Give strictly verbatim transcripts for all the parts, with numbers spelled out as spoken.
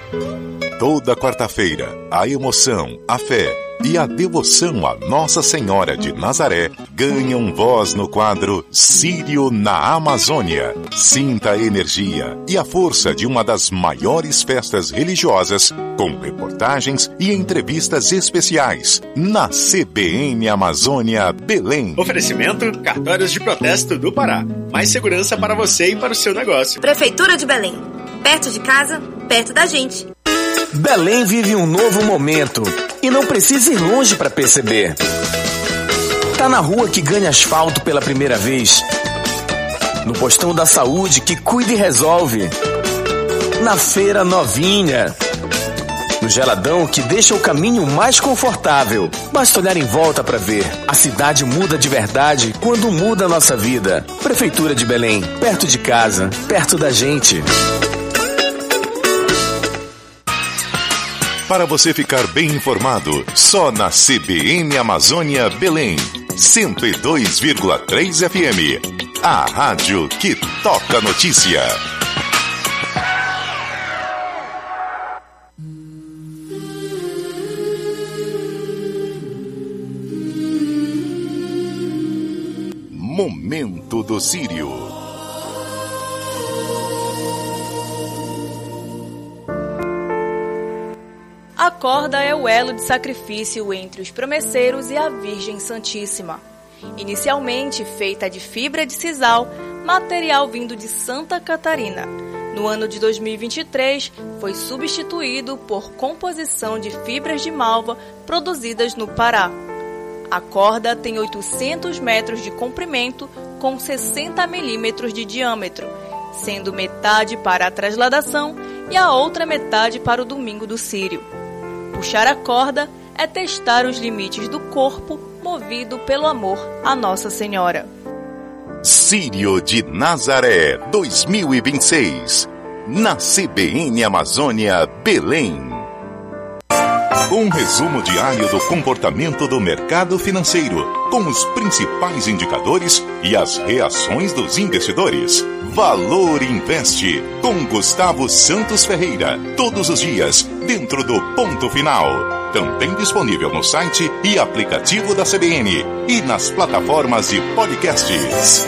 Toda quarta-feira, a emoção, a fé e a devoção a Nossa Senhora de Nazaré ganham voz no quadro Sírio na Amazônia. Sinta a energia e a força de uma das maiores festas religiosas, com reportagens e entrevistas especiais na C B N Amazônia Belém. Oferecimento Cartórios de Protesto do Pará. Mais segurança para você e para o seu negócio. Prefeitura de Belém. Perto de casa, perto da gente. Belém vive um novo momento e não precisa ir longe para perceber. Tá na rua que ganha asfalto pela primeira vez, no postão da saúde que cuida e resolve, na feira novinha, no geladão que deixa o caminho mais confortável. Basta olhar em volta para ver. A cidade muda de verdade quando muda a nossa vida. Prefeitura de Belém, perto de casa, perto da gente. Para você ficar bem informado, só na C B N Amazônia Belém, cento e dois vírgula três F M. A rádio que toca notícia. Momento do Sírio. A corda é o elo de sacrifício entre os promesseiros e a Virgem Santíssima. Inicialmente feita de fibra de sisal, material vindo de Santa Catarina, no ano de dois mil e vinte e três foi substituído por composição de fibras de malva produzidas no Pará. A corda tem oitocentos metros de comprimento com sessenta milímetros de diâmetro, sendo metade para a trasladação e a outra metade para o Domingo do Sírio. Puxar a corda é testar os limites do corpo movido pelo amor a Nossa Senhora. Sírio de Nazaré dois mil e vinte e seis, na C B N Amazônia Belém. Um resumo diário do comportamento do mercado financeiro, com os principais indicadores e as reações dos investidores. Valor Investe, com Gustavo Santos Ferreira, todos os dias, dentro do Ponto Final. Também disponível no site e aplicativo da C B N e nas plataformas de podcasts.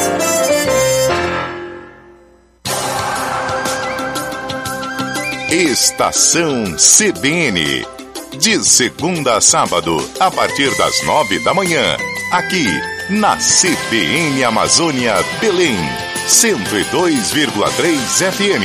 Estação C B N. De segunda a sábado, a partir das nove da manhã, aqui na C B N Amazônia Belém, cento e dois vírgula três F M.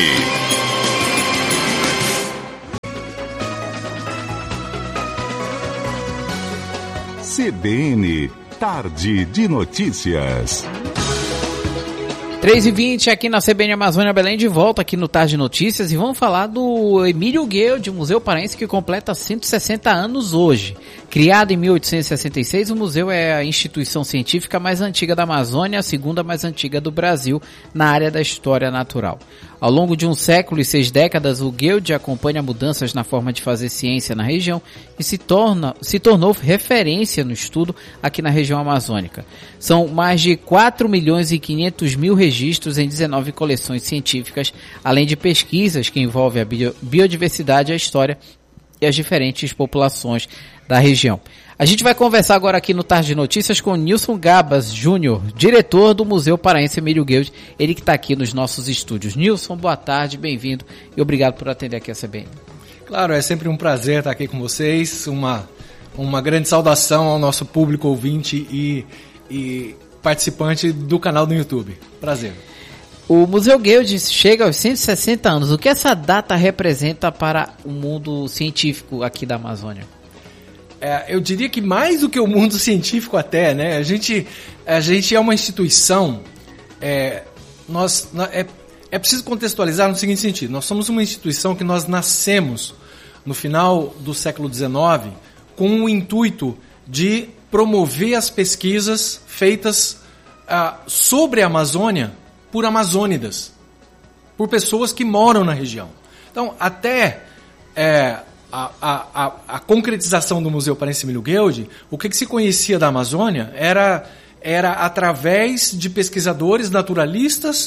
C B N, Tarde de Notícias. três e vinte aqui na C B N Amazônia Belém, de volta aqui no Tarde de Notícias, e vamos falar do Emílio Guild, Museu Paraense, que completa cento e sessenta anos hoje. Criado em mil oitocentos e sessenta e seis, o museu é a instituição científica mais antiga da Amazônia, a segunda mais antiga do Brasil na área da história natural. Ao longo de um século e seis décadas, o Guild acompanha mudanças na forma de fazer ciência na região e se, torna, se tornou referência no estudo aqui na região amazônica. São mais de quatro milhões e quinhentos mil registros em dezenove coleções científicas, além de pesquisas que envolvem a bio, biodiversidade, a história e as diferentes populações da região. A gente vai conversar agora aqui no Tarde de Notícias com Nilson Gabas Júnior, diretor do Museu Paraense Emílio Guild, ele que está aqui nos nossos estúdios. Nilson, boa tarde, bem-vindo e obrigado por atender aqui a C B N. Claro, é sempre um prazer estar aqui com vocês, uma, uma grande saudação ao nosso público ouvinte e, e participante do canal do YouTube. Prazer. O Museu Guild chega aos cento e sessenta anos. O que essa data representa para o mundo científico aqui da Amazônia? É, eu diria que mais do que o mundo científico até, né? A gente, a gente é uma instituição, é, nós, é, é preciso contextualizar no seguinte sentido. Nós somos uma instituição que nós nascemos no final do século dezenove com o intuito de promover as pesquisas feitas ah, sobre a Amazônia por amazônidas, por pessoas que moram na região. Então, até é, a, a, a, a concretização do Museu Paraense Emílio Guild, o que, que se conhecia da Amazônia era, era através de pesquisadores naturalistas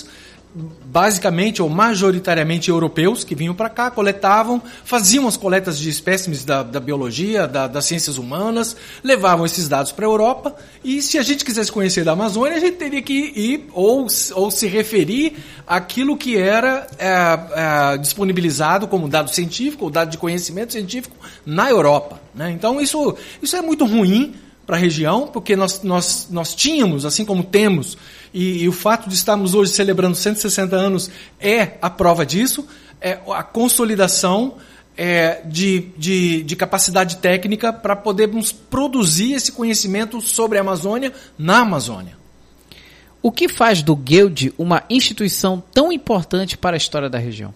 basicamente ou majoritariamente europeus que vinham para cá, coletavam, faziam as coletas de espécimes da, da biologia, da, das ciências humanas, levavam esses dados para a Europa, e se a gente quisesse conhecer da Amazônia, a gente teria que ir ou, ou se referir àquilo que era é, é, disponibilizado como dado científico ou dado de conhecimento científico na Europa, né? Então isso, isso é muito ruim para a região, porque nós, nós, nós tínhamos, assim como temos, e, e o fato de estarmos hoje celebrando cento e sessenta anos é a prova disso, é a consolidação é, de, de, de capacidade técnica para podermos produzir esse conhecimento sobre a Amazônia na Amazônia. O que faz do Guild uma instituição tão importante para a história da região?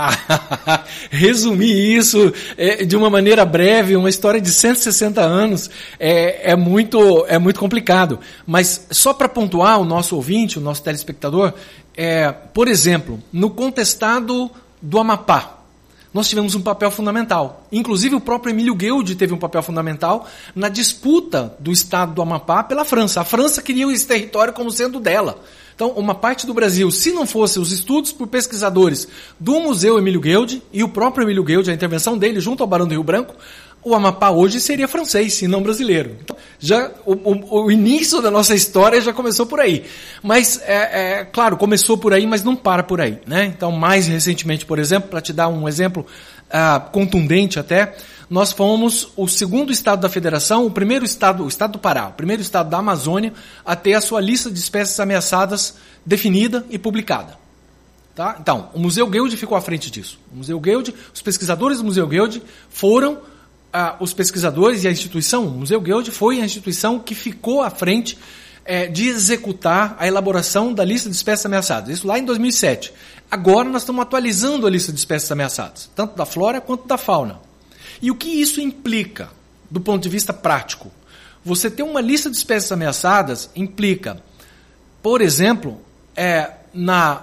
Ah, resumir isso é, de uma maneira breve, uma história de cento e sessenta anos, é, é, muito, é muito complicado. Mas só para pontuar o nosso ouvinte, o nosso telespectador, é, por exemplo, no contestado do Amapá, nós tivemos um papel fundamental. Inclusive o próprio Emílio Guild teve um papel fundamental na disputa do estado do Amapá pela França. A França queria esse território como sendo dela. Então, uma parte do Brasil, se não fosse os estudos por pesquisadores do Museu Emílio Guild e o próprio Emílio Guild, a intervenção dele junto ao Barão do Rio Branco, o Amapá hoje seria francês e não brasileiro. Então, já, o, o, o início da nossa história já começou por aí. Mas, é, é, claro, começou por aí, mas não para por aí, né? Então, mais recentemente, por exemplo, para te dar um exemplo uh, contundente até, nós fomos o segundo estado da federação, o primeiro estado, o estado do Pará, o primeiro estado da Amazônia a ter a sua lista de espécies ameaçadas definida e publicada. Tá? Então, o Museu Guild ficou à frente disso. O Museu Guild, os pesquisadores do Museu Guild foram ah, os pesquisadores e a instituição, o Museu Guild foi a instituição que ficou à frente eh, de executar a elaboração da lista de espécies ameaçadas. Isso lá em dois mil e sete. Agora nós estamos atualizando a lista de espécies ameaçadas, tanto da flora quanto da fauna. E o que isso implica, do ponto de vista prático? Você ter uma lista de espécies ameaçadas implica, por exemplo, é, na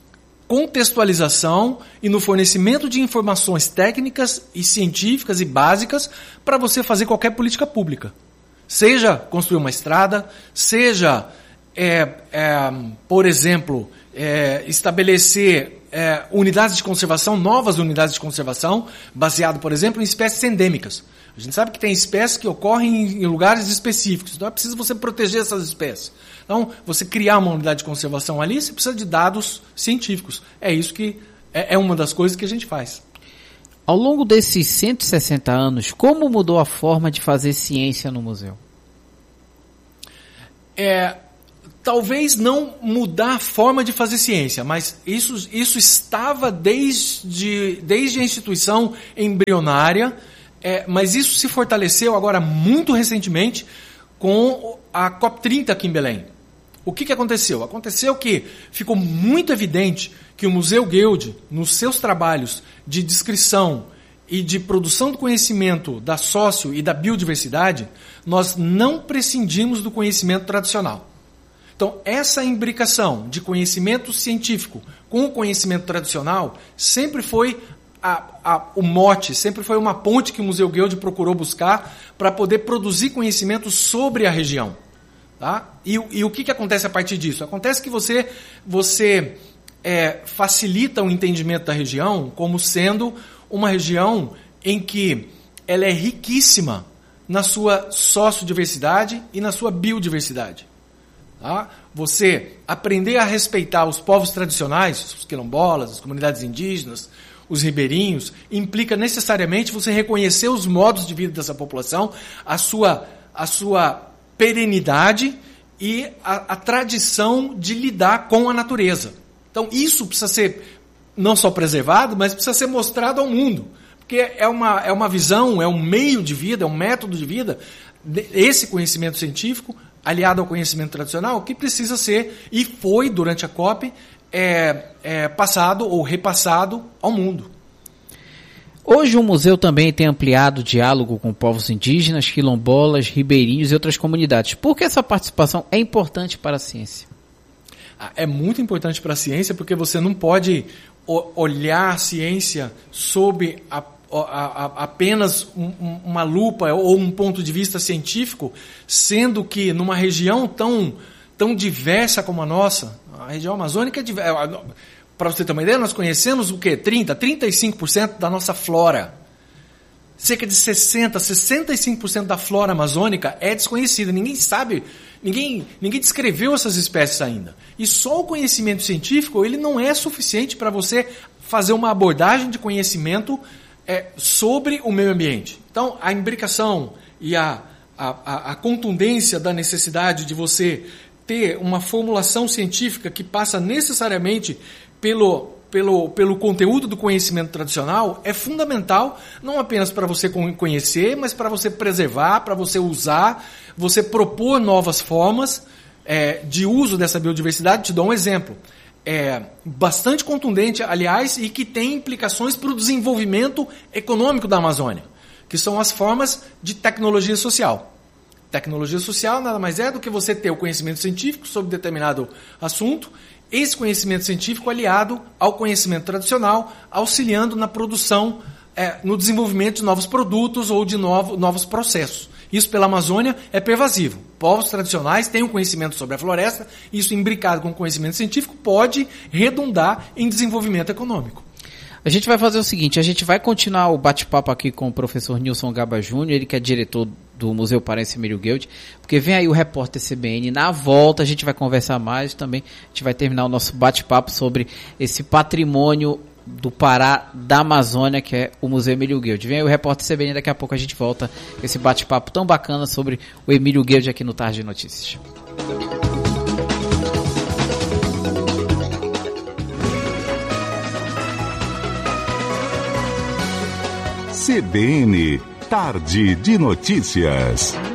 contextualização e no fornecimento de informações técnicas e científicas e básicas para você fazer qualquer política pública. Seja construir uma estrada, seja, é, é, por exemplo, é, estabelecer É, unidades de conservação, novas unidades de conservação, baseado, por exemplo, em espécies endêmicas. A gente sabe que tem espécies que ocorrem em, em lugares específicos, então é preciso você proteger essas espécies. Então, você criar uma unidade de conservação ali, você precisa de dados científicos. É isso que é, é uma das coisas que a gente faz. Ao longo desses cento e sessenta anos, como mudou a forma de fazer ciência no museu? É... Talvez não mudar a forma de fazer ciência, mas isso, isso estava desde, desde a instituição embrionária, é, mas isso se fortaleceu agora muito recentemente com a COP trinta aqui em Belém. O que, que aconteceu? Aconteceu que ficou muito evidente que o Museu Guild, nos seus trabalhos de descrição e de produção do conhecimento da sócio e da biodiversidade, nós não prescindimos do conhecimento tradicional. Então, essa imbricação de conhecimento científico com o conhecimento tradicional sempre foi a, a, o mote, sempre foi uma ponte que o Museu Guild procurou buscar para poder produzir conhecimento sobre a região. Tá? E, e o que, que acontece a partir disso? Acontece que você, você é, facilita o entendimento da região como sendo uma região em que ela é riquíssima na sua sociodiversidade e na sua biodiversidade. Tá? Você aprender a respeitar os povos tradicionais, os quilombolas, as comunidades indígenas, os ribeirinhos, implica necessariamente você reconhecer os modos de vida dessa população, a sua, a sua perenidade e a, a tradição de lidar com a natureza. Então isso precisa ser não só preservado, mas precisa ser mostrado ao mundo. Porque é uma, é uma visão, é um meio de vida, é um método de vida, esse conhecimento científico aliado ao conhecimento tradicional, que precisa ser, e foi durante a COP, é, é, passado ou repassado ao mundo. Hoje o museu também tem ampliado o diálogo com povos indígenas, quilombolas, ribeirinhos e outras comunidades. Por que essa participação é importante para a ciência? É muito importante para a ciência porque você não pode olhar a ciência sob a A, a, apenas um, uma lupa ou um ponto de vista científico, sendo que numa região tão, tão diversa como a nossa. A região amazônica é diversa. Para você ter uma ideia, nós conhecemos o quê? trinta, trinta e cinco por cento da nossa flora. Cerca de sessenta, sessenta e cinco por cento da flora amazônica é desconhecida. Ninguém sabe, ninguém, ninguém descreveu essas espécies ainda. E só o conhecimento científico ele não é suficiente para você fazer uma abordagem de conhecimento é, sobre o meio ambiente. Então, a imbricação e a, a, a contundência da necessidade de você ter uma formulação científica que passa necessariamente pelo, pelo, pelo conteúdo do conhecimento tradicional é fundamental, não apenas para você conhecer, mas para você preservar, para você usar, você propor novas formas é, de uso dessa biodiversidade. Te dou um exemplo. É bastante contundente, aliás, e que tem implicações para o desenvolvimento econômico da Amazônia, que são as formas de tecnologia social. Tecnologia social nada mais é do que você ter o conhecimento científico sobre determinado assunto, esse conhecimento científico aliado ao conhecimento tradicional, auxiliando na produção, é, no desenvolvimento de novos produtos ou de novo, novos processos. Isso pela Amazônia é pervasivo. Povos tradicionais têm um conhecimento sobre a floresta, isso imbricado com conhecimento científico pode redundar em desenvolvimento econômico. A gente vai fazer o seguinte, a gente vai continuar o bate-papo aqui com o professor Nilson Gaba Júnior, ele que é diretor do Museu Paraense Emílio Guild, porque vem aí o repórter C B N, na volta a gente vai conversar mais também, a gente vai terminar o nosso bate-papo sobre esse patrimônio do Pará, da Amazônia, que é o Museu Emílio Guild. Vem aí o repórter C B N, daqui a pouco a gente volta com esse bate-papo tão bacana sobre o Emílio Guild aqui no Tarde de Notícias. C B N Tarde de Notícias.